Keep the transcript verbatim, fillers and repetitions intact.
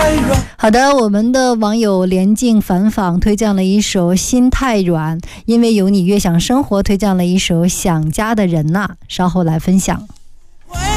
好的，我们的网友连静反访推荐了一首《心太软》，因为有你越想生活推荐了一首《想家的人呐》，稍后来分享。